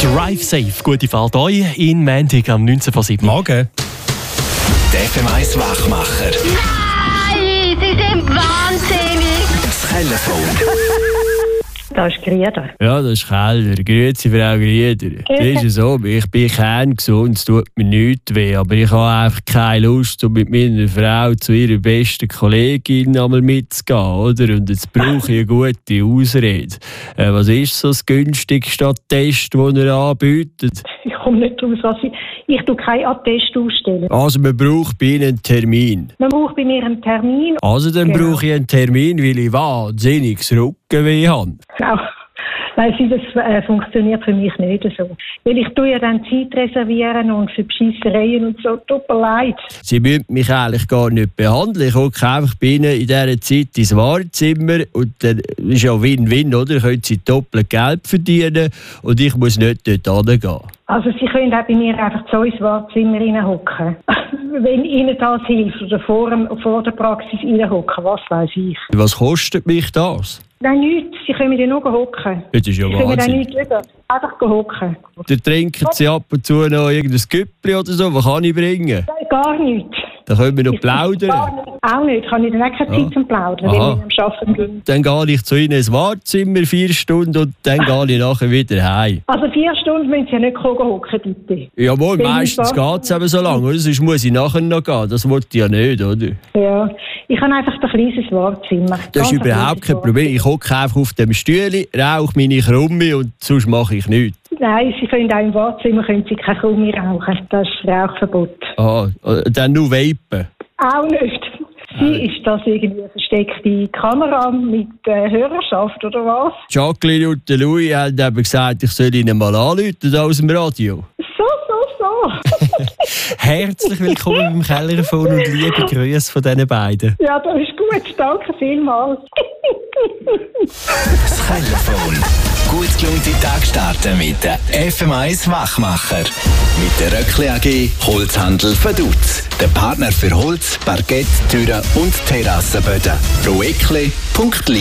Drive Safe, gute Fahrt euch in Montag am 19.07. Morgen. Der FM1 Wachmacher. Nein, Sie sind wahnsinnig. Das Telefon. Das ist Grieder. Ja, das ist Keller. Grüezi, Frau Grieder. Das ist so, ich bin kerngesund, es tut mir nichts weh, aber ich habe einfach keine Lust, um mit meiner Frau zu ihrer besten Kollegin einmal mitzugehen, oder? Und jetzt brauche ich eine gute Ausrede. Was ist so das günstigste Attest, das ihr anbietet? Ich komme nicht raus, was ich tue keinen Attest ausstellen. Also man braucht bei Ihnen einen Termin. Man braucht bei mir einen Termin. Also dann brauche ich einen Termin, weil ich wahnsinniges Rückenweh habe. Genau. Nein, das funktioniert für mich nicht so. Weil ich tue ja dann Zeit reservieren und für Bescheissereien und so. Tut mir leid. Sie müssen mich eigentlich gar nicht behandeln. Ich hocke einfach bei Ihnen in dieser Zeit ins Wartezimmer und dann ist ja Win-Win, oder? Können Sie doppelt Geld verdienen und ich muss nicht dort hingehen. Also Sie können auch bei mir einfach zu uns Wartezimmer reinhocken. Wenn Ihnen das hilft oder vor der Praxis reinhocken, was weiß ich. Was kostet mich das? Nein, nichts. Sie können ja nur hocken. Das ist ja Sie können auch Wahnsinn. nichts drüber. Einfach hocken. Dann trinken Sie ab und zu noch irgendein Güppli oder so. Was kann ich bringen? Nein, gar nichts. Dann können wir noch plaudern. Auch nicht. Ich habe dann auch keine Zeit zum Plaudern, wenn Aha. ich am Arbeiten bin. Dann gehe ich zu Ihnen ins Wartezimmer 4 Stunden und dann gehe ich nachher wieder heim. Also 4 Stunden müssen Sie ja nicht hocken, bitte. Jawohl, Wenn meistens ich geht es eben so lange, oder? Sonst muss ich nachher noch gehen. Das wollte ich ja nicht, oder? Ja, ich habe einfach ein kleines Wartezimmer. Das ist Ganz ein überhaupt kleines kein Problem. Ich hocke einfach auf dem Stühle, rauche meine Krumme und sonst mache ich nichts. Nein, Sie können auch im Wartezimmer keine Krumme rauchen. Das ist Rauchverbot. Aha, dann nur vapen. Auch nicht. Ist das irgendwie eine versteckte Kamera mit Hörerschaft oder was? Jacqueline und der Louis haben eben gesagt, ich soll ihnen mal anrufen aus dem Radio. So. Herzlich willkommen im Kellerfon und liebe Grüße von diesen beiden. Ja, das ist gut. Danke vielmals. Das Telefon. Gut gelaunte Tag starten mit der FM1 Wachmacher. Mit der Röckli AG Holzhandel Vaduz. Der Partner für Holz, Parkett, Türen und Terrassenböden. roeckli.li